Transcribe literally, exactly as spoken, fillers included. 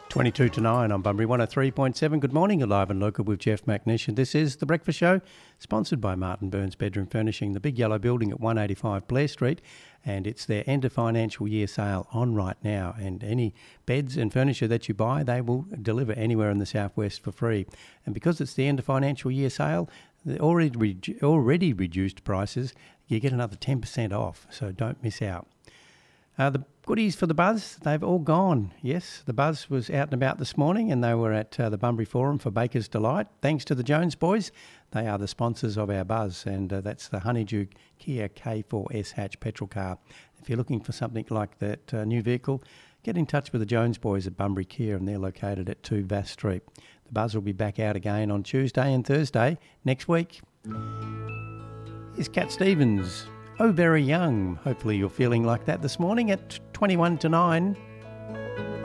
twenty-two to nine on Bunbury one oh three point seven. Good morning, you're live and local with Jeff McNish, and this is The Breakfast Show, sponsored by Martin Burns Bedroom Furnishing, the big yellow building at one eighty-five Blair Street, and it's their end of financial year sale on right now, and any beds and furniture that you buy, they will deliver anywhere in the southwest for free. And because it's the end of financial year sale, the already, re- already reduced prices, you get another ten percent off, so don't miss out. Uh, the goodies for the Buzz, they've all gone. Yes, the Buzz was out and about this morning, and they were at uh, the Bunbury Forum for Baker's Delight. Thanks to the Jones boys. They are the sponsors of our Buzz, and uh, that's the Honeydew Kia K four S hatch petrol car. If you're looking for something like that uh, new vehicle, get in touch with the Jones boys at Bunbury Kia, and they're located at two Vass Street. The Buzz will be back out again on Tuesday and Thursday next week. Here's Cat Stevens. Oh, very young. Hopefully you're feeling like that this morning at twenty-one to nine.